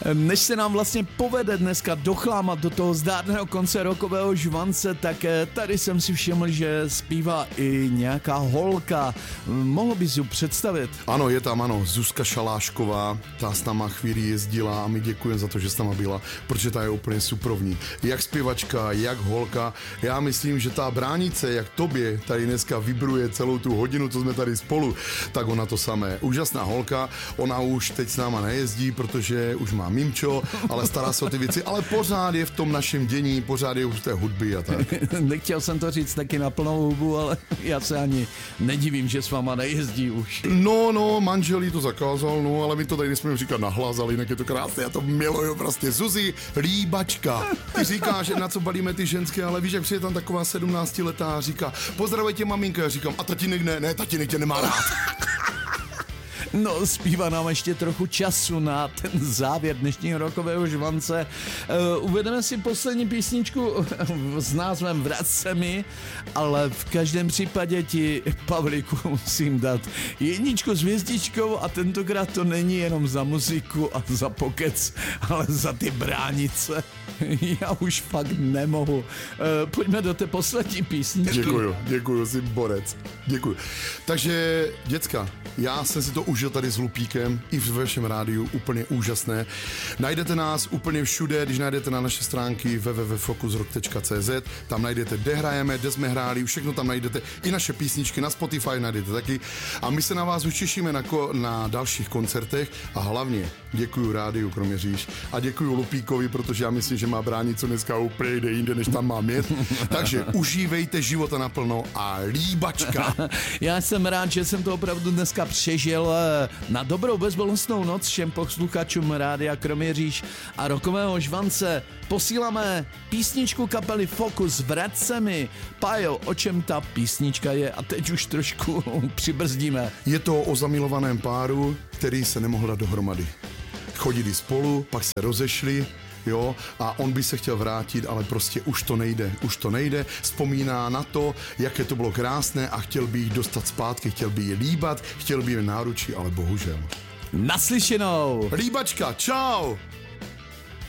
Než se nám vlastně povede dneska dochlámat do toho zdárného konce rokového žvance, tak tady jsem si všiml, že zpívá i nějaká holka. Mohl bys ji představit? Ano, je tam, ano, Zuzka Šalášková, ta s náma chvíli jezdila a my děkujeme za to, že s náma byla, protože ta je úplně suprovní. Jak zpěvačka, jak holka. Já myslím, že ta bránice, jak tobě tady dneska vibruje celou tu hodinu, co jsme tady spolu, tak ona to samé. Úžasná holka, ona už teď s náma nejezdí, protože už má mimčo, ale stará se o ty věci, ale pořád je v tom našem dění, pořád je už té hudby a tak. Nechtěl jsem to říct taky na plnou hubu, ale já se ani nedivím, že s váma nejezdí už. No, manžel jí to zakázal, no, ale my to tady nesmíme říkat nahlas, ale jinak je to krásné, já to miluju prostě. Zuzi, líbačka. Ty říkáš, na co balíme ty ženské, ale víš, jak přijde tam taková 17letá a říká, pozdravujte tě maminka, já říkám, a tatínek ne, tatínek tě nemá rád. No, zpívá nám ještě trochu času na ten závěr dnešního rokového žvance. Uvedeme si poslední písničku s názvem Vrať se mi, ale v každém případě ti, Pavlíku, musím dát jedničku s hvězdičkou a tentokrát to není jenom za muziku a za pokec, ale za ty bránice. Já už fakt nemohu. Pojďme do té poslední písničky. Děkuju, jsi borec. Děkuju. Takže, děcka, já jsem si to užil tady s Lupíkem i v vašem rádiu, úplně úžasné. Najdete nás úplně všude, když najdete na naše stránky www.focusrock.cz, tam najdete, kde hrajeme, kde jsme hráli, všechno tam najdete, i naše písničky na Spotify najdete taky. A my se na vás už těšíme na dalších koncertech a hlavně děkuju rádiu Kroměříž a děkuju Lupíkovi, protože já myslím, že má bránicu dneska úplně jde jinde, než tam mám jet. Takže užívejte života naplno a líbačka. Já jsem rád, že jsem to opravdu dneska přežil. Na dobrou bezbolestnou noc všem posluchačům rádia Kroměříž a rokového žvance posíláme písničku kapely Focus Vrať se mi. Pájo, o čem ta písnička je? A teď už trošku přibrzdíme. Je to o zamilovaném páru, který se nemohl dát dohromady. Chodili spolu, pak se rozešli, jo, a on by se chtěl vrátit, ale prostě už to nejde, vzpomíná na to, jaké to bylo krásné a chtěl by jí dostat zpátky, chtěl by jí líbat, chtěl by jí náručí, ale bohužel. Naslyšenou! Líbačka, čau!